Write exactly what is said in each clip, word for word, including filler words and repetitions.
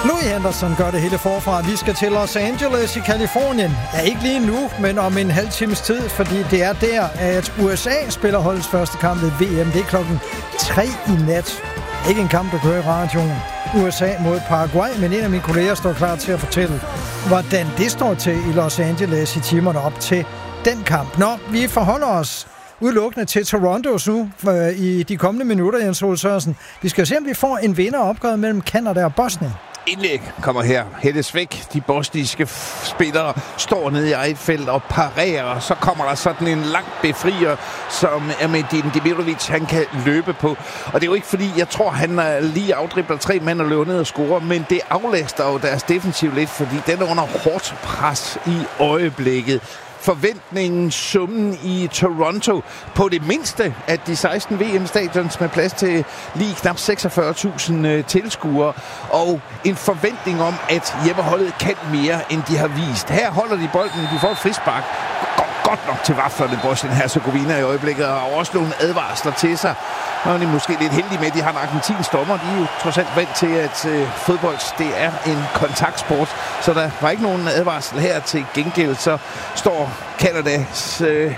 Louis Henderson gør det hele forfra. Vi skal til Los Angeles i Kalifornien. Ja, ikke lige nu, men om en halv times tid, fordi det er der, at U S A spiller holdets første kamp ved V M. Det er klokken tre i nat. Ikke en kamp, der kører i radioen. U S A mod Paraguay, men en af mine kolleger står klar til at fortælle, hvordan det står til i Los Angeles i timerne op til den kamp. Nå, vi forholder os udelukkende til Toronto nu øh, i de kommende minutter, Jens Ole Sørensen. Vi skal se, om vi får en vinder opgøret mellem Canada og Bosnien. Indlæg kommer her. Hættes væk. De bosniske spillere står nede i eget felt og parerer. Så kommer der sådan en lang befrier, som Emedin Demirovic, han kan løbe på. Og det er jo ikke fordi, jeg tror, han lige afdribler tre mænd og løber ned og scorer, men det aflaster jo deres defensiv lidt, fordi den er under hårdt pres i øjeblikket. Forventningen, summen i Toronto på det mindste af de seksten V M-stadions med plads til lige knap seksogfyrre tusind tilskuere, og en forventning om, at hjemmeholdet kan mere, end de har vist. Her holder de bolden, de får et frispark. Går godt nok til vaflerne, Bosnien-Hercegovina i øjeblikket, og også nogle advarsler til sig. Og de er måske lidt heldige med, at de har en argentinsk dommer. De er jo trods alt vant til, at øh, fodbold, det er en kontaktsport. Så der var ikke nogen advarsel her. Til gengæld så står Canadas øh,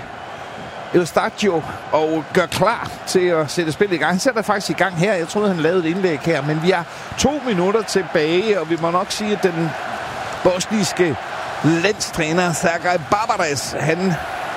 Eustaquio og gør klar til at sætte spillet i gang. Han sætter faktisk i gang her. Jeg troede, han lavede et indlæg her. Men vi har to minutter tilbage, og vi må nok sige, at den bosniske landstræner Sergej Barbares, han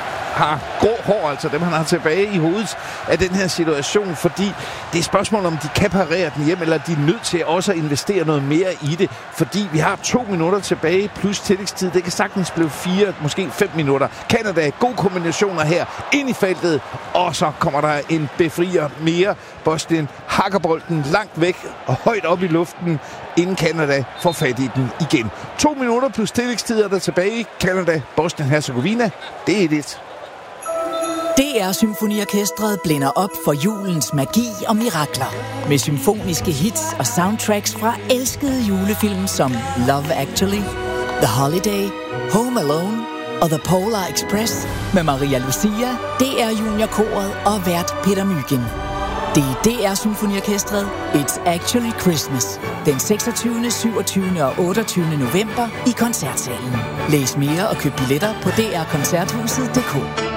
har grå hår, altså dem han har tilbage i hovedet af den her situation, fordi det er spørgsmål om de kan parere den hjem, eller de er nødt til også at investere noget mere i det, fordi vi har to minutter tilbage plus tillægstid. Det kan sagtens blive fire, måske fem minutter. Canada, gode kombinationer her ind i feltet, og så kommer der en befrier mere. Bosnien hakker bolden langt væk og højt op i luften, inden Canada får fat i den igen. To minutter plus tillægstid er der tilbage. Canada, Bosnien-Hercegovina, det er det. D R Symfoniorkestret blænder op for julens magi og mirakler. Med symfoniske hits og soundtracks fra elskede julefilm som Love Actually, The Holiday, Home Alone og The Polar Express med Maria Lucia, D R Juniorkoret og vært Peter Mygind. Det er D R Symfoniorkestret It's Actually Christmas den seksogtyvende, syvogtyvende og otteogtyvende november i Koncertsalen. Læs mere og køb billetter på d r koncerthuset punktum d k.